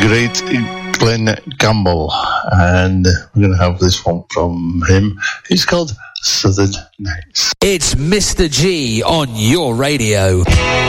great Glenn Campbell, and we're going to have this one from him. It's called Southern Nights. It's Mr. G on your radio.